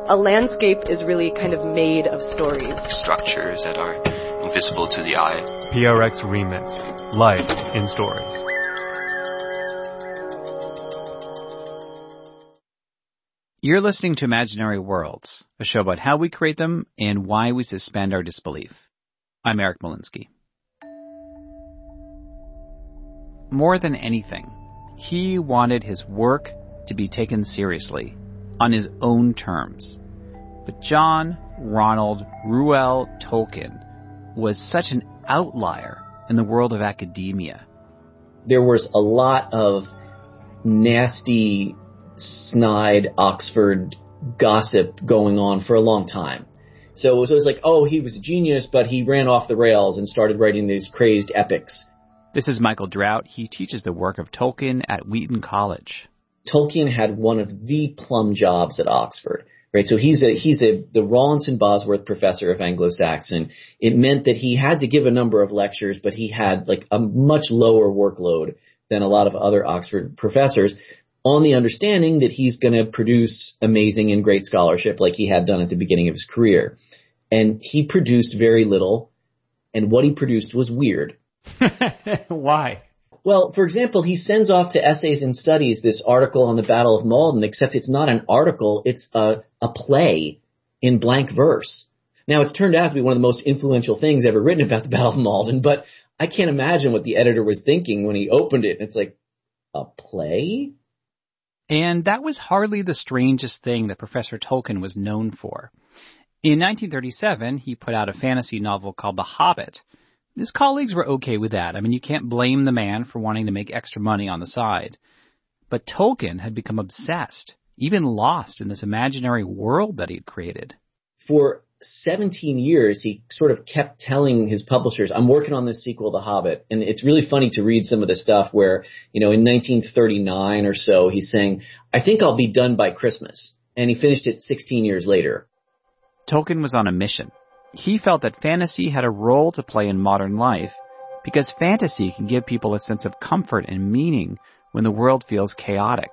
A landscape is really kind of made of stories. Structures that are invisible to the eye. PRX Remix. Life in Stories. You're listening to Imaginary Worlds, a show about how we create them and why we suspend our disbelief. I'm Eric Molinsky. More than anything, he wanted his work to be taken seriously, on his own terms. But John Ronald Reuel Tolkien was such an outlier in the world of academia. There was a lot of nasty, snide Oxford gossip going on for a long time. So it was always like, oh, he was a genius, but he ran off the rails and started writing these crazed epics. This is Michael Drought. He teaches the work of Tolkien at Wheaton College. Tolkien had one of the plum jobs at Oxford, right? So he's the Rawlinson Bosworth Professor of Anglo-Saxon. It meant that he had to give a number of lectures, but he had like a much lower workload than a lot of other Oxford professors, on the understanding that he's going to produce amazing and great scholarship like he had done at the beginning of his career. And he produced very little, and what he produced was weird. Why? Well, for example, he sends off to Essays and Studies this article on the Battle of Maldon, except it's not an article, it's a play in blank verse. Now, it's turned out to be one of the most influential things ever written about the Battle of Maldon, but I can't imagine what the editor was thinking when he opened it. It's like, a play? And that was hardly the strangest thing that Professor Tolkien was known for. In 1937, he put out a fantasy novel called The Hobbit. His colleagues were okay with that. I mean, you can't blame the man for wanting to make extra money on the side. But Tolkien had become obsessed, even lost in this imaginary world that he'd created. For 17 years, he sort of kept telling his publishers, I'm working on this sequel, The Hobbit. And it's really funny to read some of the stuff where, in 1939 or so, he's saying, I think I'll be done by Christmas. And he finished it 16 years later. Tolkien was on a mission. He felt that fantasy had a role to play in modern life because fantasy can give people a sense of comfort and meaning when the world feels chaotic.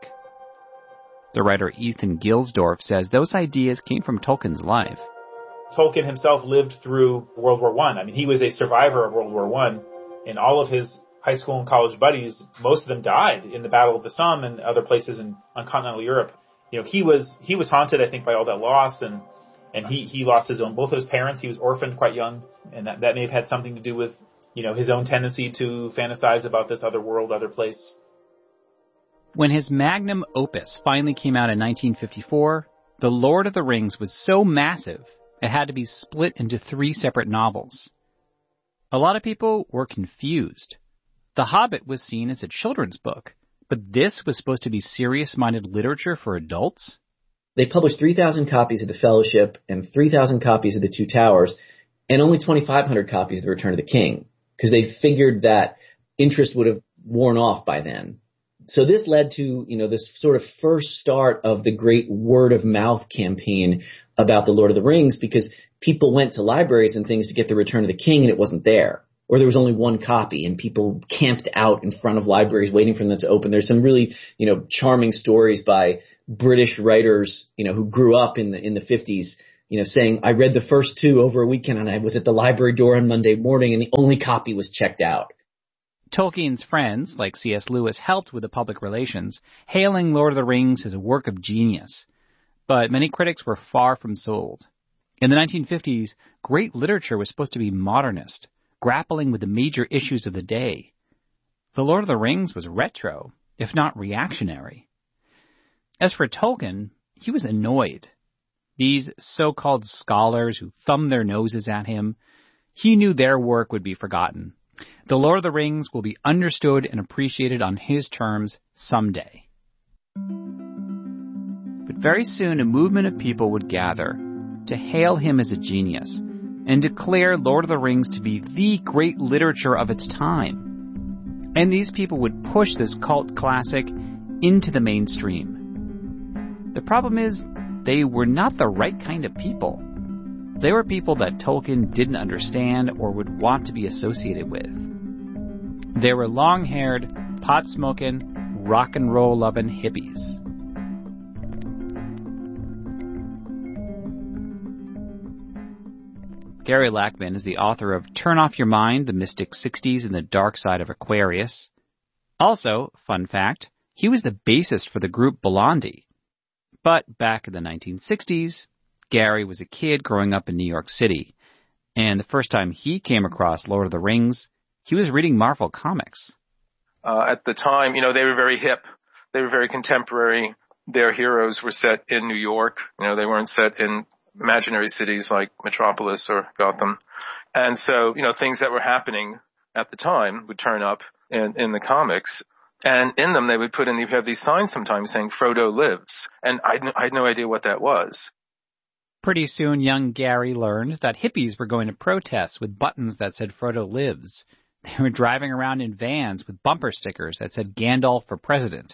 The writer Ethan Gilsdorf says those ideas came from Tolkien's life. Tolkien himself lived through World War I. I mean, he was a survivor of World War I, and all of his high school and college buddies, most of them died in the Battle of the Somme and other places on continental Europe. He was haunted, I think, by all that loss, and he lost both of his parents. He was orphaned quite young, and that may have had something to do with, his own tendency to fantasize about this other world, other place. When his magnum opus finally came out in 1954, The Lord of the Rings was so massive, it had to be split into 3 separate novels. A lot of people were confused. The Hobbit was seen as a children's book, but this was supposed to be serious-minded literature for adults? They published 3,000 copies of The Fellowship and 3,000 copies of The Two Towers and only 2,500 copies of The Return of the King because they figured that interest would have worn off by then. So this led to, this sort of first start of the great word-of-mouth campaign about The Lord of the Rings because people went to libraries and things to get The Return of the King and it wasn't there. Or there was only one copy and people camped out in front of libraries waiting for them to open. There's some really, charming stories by British writers, who grew up in the 50s, saying, I read the first 2 over a weekend and I was at the library door on Monday morning and the only copy was checked out. Tolkien's friends, like C.S. Lewis, helped with the public relations, hailing Lord of the Rings as a work of genius. But many critics were far from sold. In the 1950s, great literature was supposed to be modernist, grappling with the major issues of the day. The Lord of the Rings was retro, if not reactionary. As for Tolkien, he was annoyed. These so-called scholars who thumbed their noses at him, he knew their work would be forgotten. The Lord of the Rings will be understood and appreciated on his terms someday. But very soon a movement of people would gather to hail him as a genius and declare Lord of the Rings to be the great literature of its time. And these people would push this cult classic into the mainstream. The problem is, they were not the right kind of people. They were people that Tolkien didn't understand or would want to be associated with. They were long-haired, pot-smoking, rock and roll-loving hippies. Gary Lachman is the author of Turn Off Your Mind, The Mystic 60s and the Dark Side of Aquarius. Also, fun fact, he was the bassist for the group Blondie. But back in the 1960s, Gary was a kid growing up in New York City. And the first time he came across Lord of the Rings, he was reading Marvel Comics. At the time, they were very hip. They were very contemporary. Their heroes were set in New York. They weren't set in imaginary cities like Metropolis or Gotham. And so, things that were happening at the time would turn up in the comics. And in them, they would put in, you have these signs sometimes saying Frodo lives. And I had no idea what that was. Pretty soon, young Gary learned that hippies were going to protests with buttons that said Frodo lives. They were driving around in vans with bumper stickers that said Gandalf for president.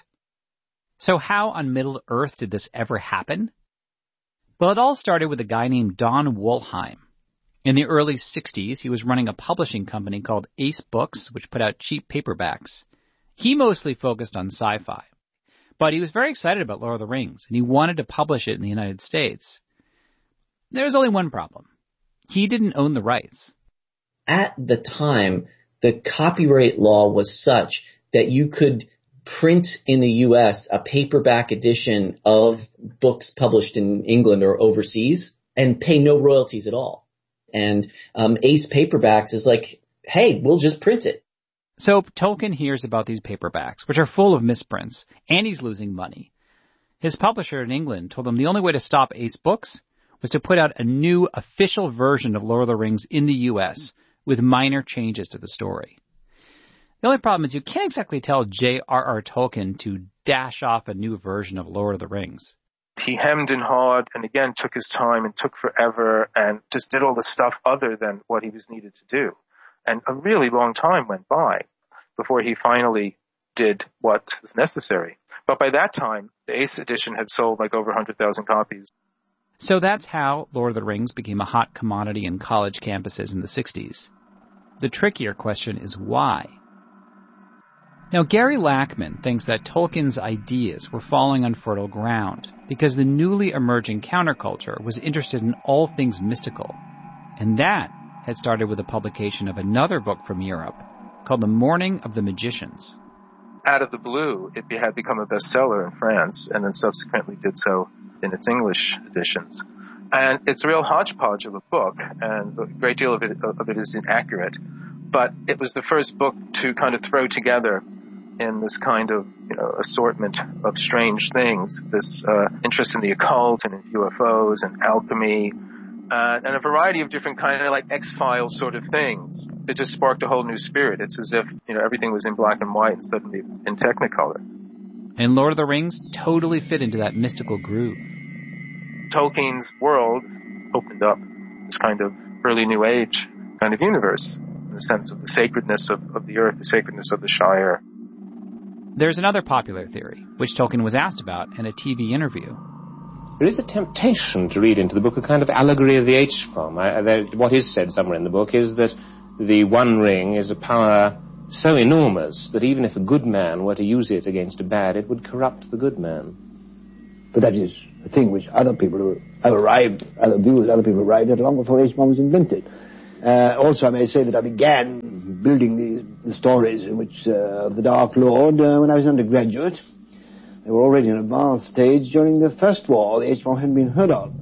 So how on Middle-earth did this ever happen? Well, it all started with a guy named Don Wollheim. In the early 60s, he was running a publishing company called Ace Books, which put out cheap paperbacks. He mostly focused on sci-fi. But he was very excited about Lord of the Rings, and he wanted to publish it in the United States. There was only one problem. He didn't own the rights. At the time, the copyright law was such that you could print in the U.S. a paperback edition of books published in England or overseas and pay no royalties at all. And Ace Paperbacks is like, hey, we'll just print it. So Tolkien hears about these paperbacks, which are full of misprints, and he's losing money. His publisher in England told him the only way to stop Ace Books was to put out a new official version of Lord of the Rings in the U.S. with minor changes to the story. The only problem is you can't exactly tell J.R.R. Tolkien to dash off a new version of Lord of the Rings. He hemmed and hawed and again took his time and took forever and just did all the stuff other than what he was needed to do. And a really long time went by before he finally did what was necessary. But by that time, the Ace edition had sold like over 100,000 copies. So that's how Lord of the Rings became a hot commodity in college campuses in the 60s. The trickier question is why? Now, Gary Lachman thinks that Tolkien's ideas were falling on fertile ground because the newly emerging counterculture was interested in all things mystical. And that had started with the publication of another book from Europe called The Morning of the Magicians. Out of the blue, it had become a bestseller in France and then subsequently did so in its English editions. And it's a real hodgepodge of a book, and a great deal of it is inaccurate. But it was the first book to kind of throw together in this kind of assortment of strange things, this interest in the occult and in UFOs and alchemy, and a variety of different kind of like X-Files sort of things. It just sparked a whole new spirit. It's as if everything was in black and white and suddenly in Technicolor. And Lord of the Rings totally fit into that mystical groove. Tolkien's world opened up this kind of early New Age kind of universe, in the sense of the sacredness of the earth, the sacredness of the Shire. There's another popular theory, which Tolkien was asked about in a TV interview. There is a temptation to read into the book a kind of allegory of the H-bomb. What is said somewhere in the book is that the One Ring is a power so enormous that even if a good man were to use it against a bad, it would corrupt the good man. But that is a thing which other people have arrived, other views other people arrived at long before H-bomb was invented. Also, I may say that I began building the stories in which of the Dark Lord when I was undergraduate. They were already in an advanced stage during the First War. The H-bomb hadn't been heard of.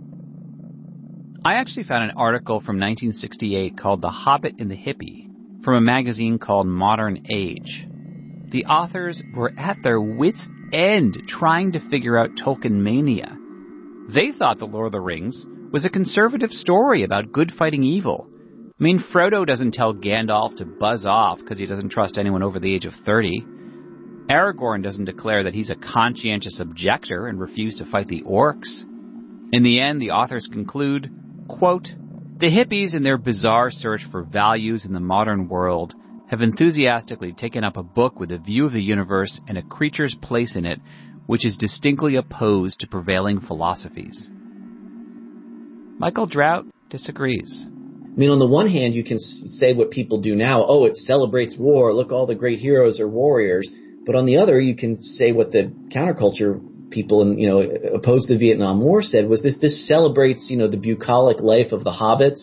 I actually found an article from 1968 called The Hobbit and the Hippie from a magazine called Modern Age. The authors were at their wits' end trying to figure out Tolkien mania. They thought The Lord of the Rings was a conservative story about good fighting evil. I mean, Frodo doesn't tell Gandalf to buzz off because he doesn't trust anyone over the age of 30. Aragorn doesn't declare that he's a conscientious objector and refuse to fight the orcs. In the end, the authors conclude, quote, "The hippies in their bizarre search for values in the modern world have enthusiastically taken up a book with a view of the universe and a creature's place in it which is distinctly opposed to prevailing philosophies." Michael Drought disagrees. I mean, on the one hand, you can say what people do now. Oh, it celebrates war. Look, all the great heroes are warriors. But on the other, you can say what the counterculture people, opposed to the Vietnam War said was this celebrates, the bucolic life of the hobbits,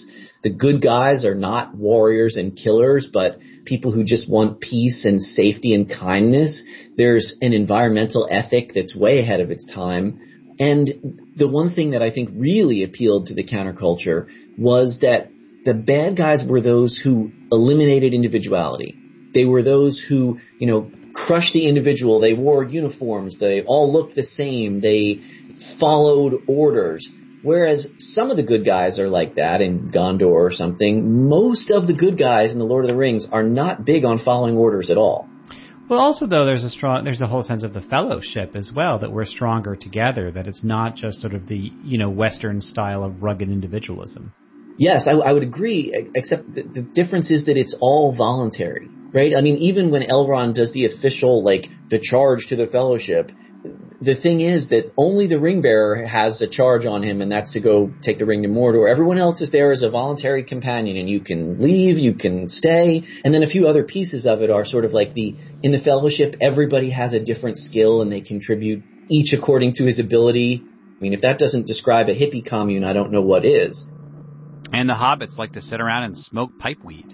the good guys are not warriors and killers, but people who just want peace and safety and kindness. There's an environmental ethic that's way ahead of its time. And the one thing that I think really appealed to the counterculture was that the bad guys were those who eliminated individuality. They were those who, crushed the individual. They wore uniforms. They all looked the same. They followed orders. Whereas some of the good guys are like that in Gondor or something. Most of the good guys in The Lord of the Rings are not big on following orders at all. Well, also, though, there's a whole sense of the fellowship as well, that we're stronger together, that it's not just sort of the, Western style of rugged individualism. Yes, I would agree, except the difference is that it's all voluntary, right? I mean, even when Elrond does the official, the charge to the Fellowship, the thing is that only the ring bearer has a charge on him, and that's to go take the ring to Mordor. Everyone else is there as a voluntary companion, and you can leave, you can stay. And then a few other pieces of it are sort of like in the Fellowship, everybody has a different skill, and they contribute each according to his ability. I mean, if that doesn't describe a hippie commune, I don't know what is. And the hobbits like to sit around and smoke pipeweed.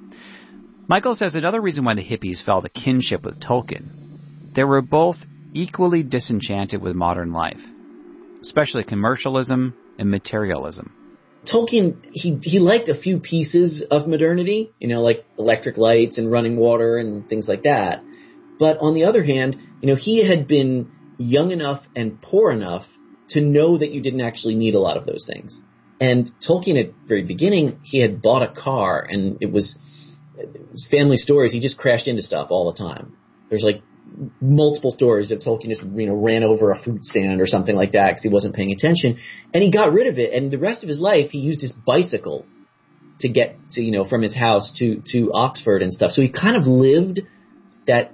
Michael says another reason why the hippies felt a kinship with Tolkien, they were both equally disenchanted with modern life, especially commercialism and materialism. Tolkien, he liked a few pieces of modernity, like electric lights and running water and things like that. But on the other hand, he had been young enough and poor enough to know that you didn't actually need a lot of those things. And Tolkien, at the very beginning, he had bought a car, and it was family stories. He just crashed into stuff all the time. There's multiple stories that Tolkien just ran over a fruit stand or something like that because he wasn't paying attention, and he got rid of it. And the rest of his life, he used his bicycle to get to from his house to Oxford and stuff. So he kind of lived that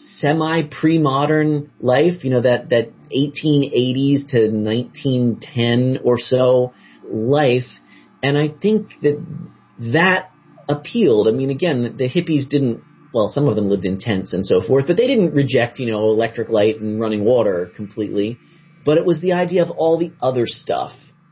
semi-pre-modern life, that 1880s to 1910 or so life, and I think that appealed. I mean, again, the hippies didn't, well, some of them lived in tents and so forth, but they didn't reject, electric light and running water completely, but it was the idea of all the other stuff.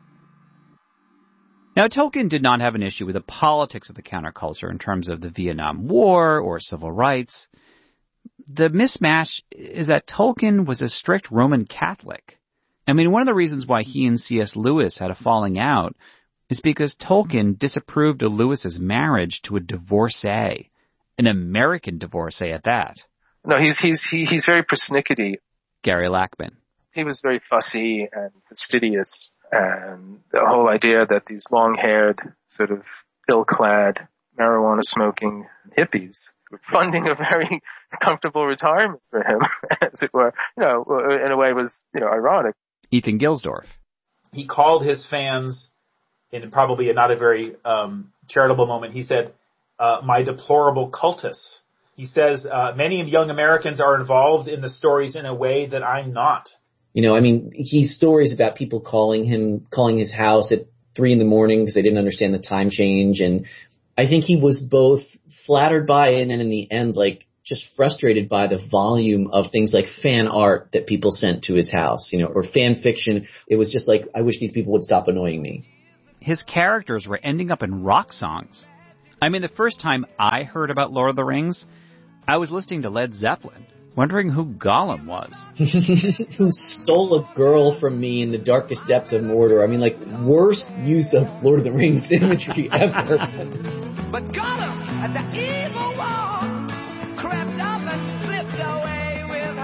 Now, Tolkien did not have an issue with the politics of the counterculture in terms of the Vietnam War or civil rights. The mismatch is that Tolkien was a strict Roman Catholic. I mean, one of the reasons why he and C.S. Lewis had a falling out is because Tolkien disapproved of Lewis's marriage to a divorcee, an American divorcee at that. No, he's very persnickety. Gary Lackman. He was very fussy and fastidious, and the whole idea that these long-haired, sort of ill-clad, marijuana-smoking hippies were funding a very comfortable retirement for him, as it were, in a way was, ironic. Ethan Gilsdorf. He called his fans, in probably not a very charitable moment, he said, my deplorable cultists. He says, many young Americans are involved in the stories in a way that I'm not. He's stories about people calling his house at 3 a.m. because they didn't understand the time change. And I think he was both flattered by it and then in the end, just frustrated by the volume of things like fan art that people sent to his house, or fan fiction. It was just I wish these people would stop annoying me. His characters were ending up in rock songs. I mean, the first time I heard about Lord of the Rings, I was listening to Led Zeppelin, wondering who Gollum was. Who stole a girl from me in the darkest depths of Mordor. I mean, worst use of Lord of the Rings imagery ever. But Gollum, at the evil wall, crept up and slipped away with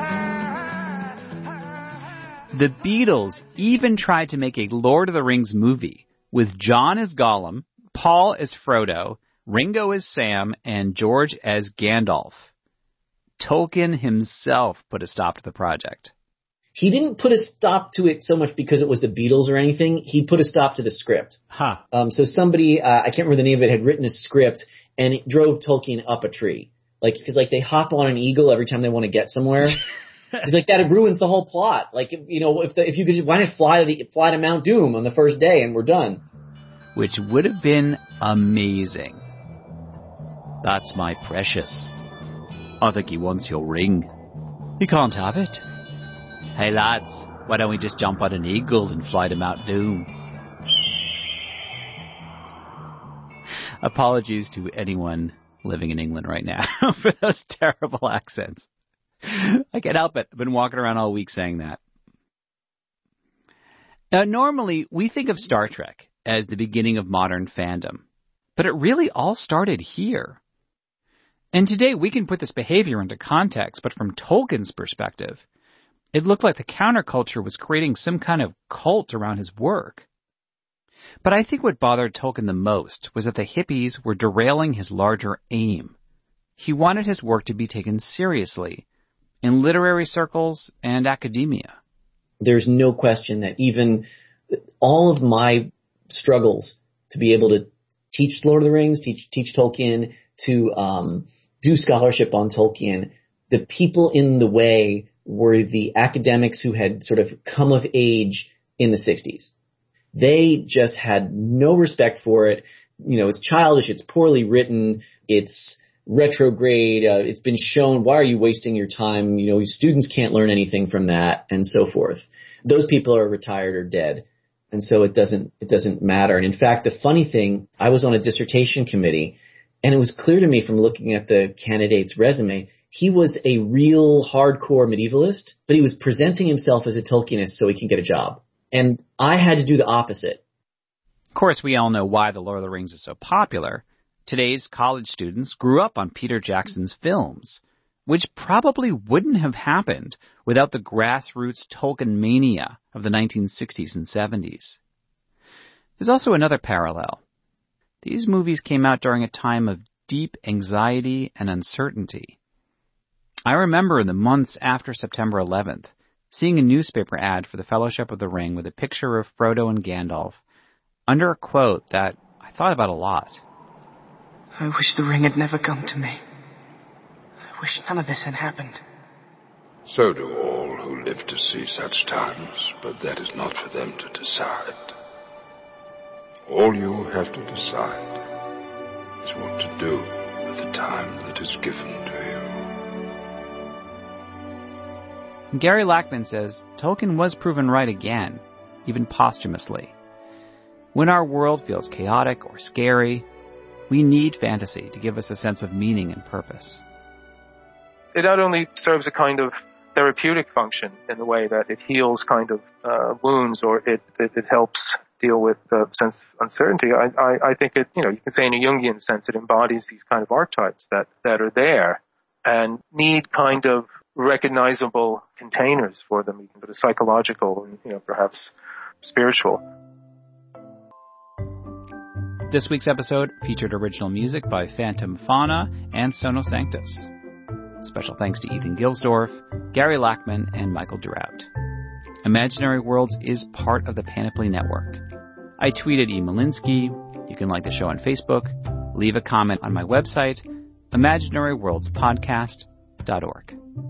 her. The Beatles even tried to make a Lord of the Rings movie with John as Gollum, Paul as Frodo, Ringo as Sam, and George as Gandalf. Tolkien himself put a stop to the project. He didn't put a stop to it so much because it was the Beatles or anything. He put a stop to the script. Huh. So somebody, I can't remember the name of it, had written a script, and it drove Tolkien up a tree. Because they hop on an eagle every time they want to get somewhere. He's that ruins the whole plot. If you could, why not fly to Mount Doom on the first day and we're done? Which would have been amazing. That's my precious. I think he wants your ring. You can't have it. Hey lads, why don't we just jump on an eagle and fly to Mount Doom? Apologies to anyone living in England right now for those terrible accents. I can't help it. I've been walking around all week saying that. Now, normally, we think of Star Trek as the beginning of modern fandom, but it really all started here. And today, we can put this behavior into context, but from Tolkien's perspective, it looked like the counterculture was creating some kind of cult around his work. But I think what bothered Tolkien the most was that the hippies were derailing his larger aim. He wanted his work to be taken seriously in literary circles and academia. There's no question that even all of my struggles to be able to teach Lord of the Rings, teach Tolkien, to do scholarship on Tolkien, the people in the way were the academics who had sort of come of age in the 60s. They just had no respect for it. You know, it's childish, it's poorly written, it's retrograde, it's been shown, why are you wasting your time? You know, students can't learn anything from that, and so forth. Those people are retired or dead, and so it doesn't matter. And in fact, the funny thing, I was on a dissertation committee, and it was clear to me from looking at the candidate's resume, he was a real hardcore medievalist, but he was presenting himself as a Tolkienist so he can get a job. And I had to do the opposite. Of course, we all know why The Lord of the Rings is so popular. Today's college students grew up on Peter Jackson's films, which probably wouldn't have happened without the grassroots Tolkien mania of the 1960s and 70s. There's also another parallel. These movies came out during a time of deep anxiety and uncertainty. I remember in the months after September 11th, seeing a newspaper ad for the Fellowship of the Ring with a picture of Frodo and Gandalf under a quote that I thought about a lot. I wish the ring had never come to me. I wish none of this had happened. So do all who live to see such times, but that is not for them to decide. All you have to decide is what to do with the time that is given to you. Gary Lachman says Tolkien was proven right again, even posthumously. When our world feels chaotic or scary, we need fantasy to give us a sense of meaning and purpose. It not only serves a kind of therapeutic function in the way that it heals kind of wounds, or it helps deal with sense of uncertainty. I think it, you can say in a Jungian sense, it embodies these kind of archetypes that are there and need kind of recognizable containers for them, even but psychological and perhaps spiritual. This week's episode featured original music by Phantom Fauna and Sono Sanctus. Special thanks to Ethan Gilsdorf, Gary Lachman, and Michael Duraut. Imaginary Worlds is part of the Panoply Network. I tweeted E. Malinsky. You can like the show on Facebook. Leave a comment on my website, imaginaryworldspodcast.org.